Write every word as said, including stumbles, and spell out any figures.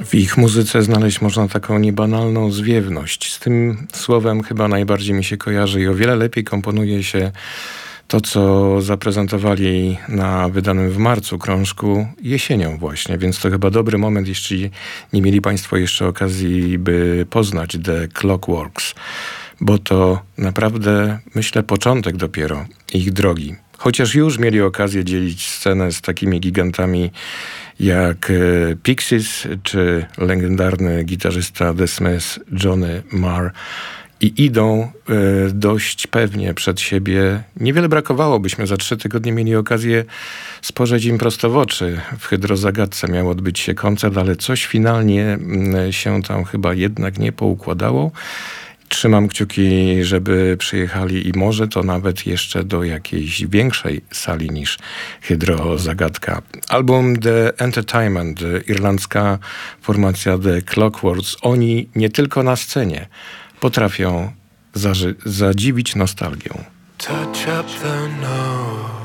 W ich muzyce znaleźć można taką niebanalną zwiewność. Z tym słowem chyba najbardziej mi się kojarzy i o wiele lepiej komponuje się to, co zaprezentowali na wydanym w marcu krążku jesienią właśnie, więc to chyba dobry moment, jeśli nie mieli Państwo jeszcze okazji, by poznać The Clockworks, bo to naprawdę, myślę, początek dopiero ich drogi. Chociaż już mieli okazję dzielić scenę z takimi gigantami jak Pixies czy legendarny gitarzysta The Smiths Johnny Marr i idą y, dość pewnie przed siebie. Niewiele brakowało, byśmy za trzy tygodnie mieli okazję spojrzeć im prosto w oczy. W Hydrozagadce miał odbyć się koncert, ale coś finalnie y, się tam chyba jednak nie poukładało. Trzymam kciuki, żeby przyjechali i może to nawet jeszcze do jakiejś większej sali niż Hydrozagadka. Album The Entertainment, irlandzka formacja The Clockworks. Oni nie tylko na scenie potrafią zaży- zadziwić nostalgią. Touch up the nose.